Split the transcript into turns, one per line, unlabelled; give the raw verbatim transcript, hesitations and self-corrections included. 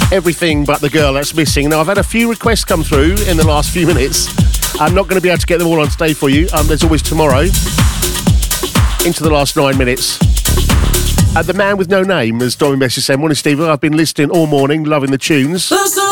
Everything But the Girl That's Missing. Now, I've had a few requests come through in the last few minutes. I'm not going to be able to get them all on today for you. Um, there's always tomorrow. Into the last nine minutes. Uh, the Man With No Name, as Dommy Messi said. Morning, Steve. I've been listening all morning, loving the tunes.
The